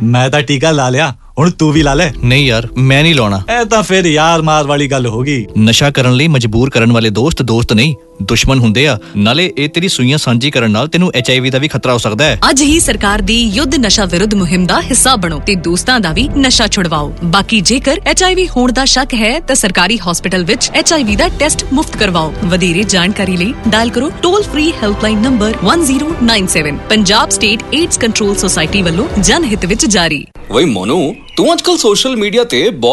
ਮੈਂ ਤਾਂ ਟੀਕਾ ਲਾ ਲਿਆ, ਹੁਣ ਤੂੰ ਵੀ ਲਾ ਲੈ। ਨਹੀਂ ਯਾਰ, ਮੈਂ ਨਹੀਂ ਲਾਉਣਾ। ਇਹ ਤਾਂ ਫਿਰ ਯਾਰ ਮਾਰ ਵਾਲੀ ਗੱਲ ਹੋ ਗਈ। ਨਸ਼ਾ ਕਰਨ ਲਈ ਮਜਬੂਰ ਕਰਨ ਵਾਲੇ ਦੋਸਤ ਨਹੀਂ, ਦੁਸ਼ਮਣ ਹੁੰਦੇ ਆ। ਨਾਲੇ ਇਹ ਤੇਰੀ ਸੂਈਆਂ ਸਾਂਝੀ ਕਰਨ ਨਾਲ ਤੈਨੂੰ HIV ਦਾ ਵੀ ਖਤਰਾ ਹੋ ਸਕਦਾ ਹੈ। ਅੱਜ ਹੀ ਸਰਕਾਰ ਦੀ ਯੁੱਧ ਨਸ਼ਾ ਵਿਰੁੱਧ ਮੁਹਿੰਮ ਦਾ ਹਿੱਸਾ ਬਣੋ ਤੇ ਦੋਸਤਾਂ ਦਾ ਵੀ ਨਸ਼ਾ ਛੁਡਵਾਓ। ਬਾਕੀ ਜੇਕਰ HIV ਹੋਣ ਦਾ ਸ਼ੱਕ ਹੈ ਤਾਂ ਸਰਕਾਰੀ ਹਸਪਤਾਲ ਵਿੱਚ HIV ਦਾ ਟੈਸਟ ਮੁਫਤ ਕਰਵਾਓ। ਵਧੇਰੇ ਜਾਣਕਾਰੀ ਲਈ ਡਾਇਲ ਕਰੋ toll free helpline number 1097। Punjab state AIDS control society ਵੱਲੋਂ ਜਨ ਹਿੱਤ ਵਿੱਚ ਜਾਰੀ। ਵਈ ਮੋਨੂ, ਤੂੰ ਅੱਜਕੱਲ ਸੋਸ਼ਲ ਮੀਡੀਆ ਤੇ